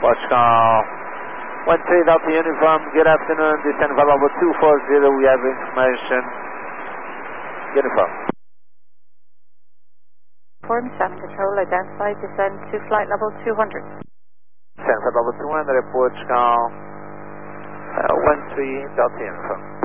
Portugal 13 Delta Uniform, good afternoon, descend flight level 240, we have information. Uniform. Form 7 Control, identify, descend to flight level 200. Descend flight level 200, Portugal 13 Delta Uniform.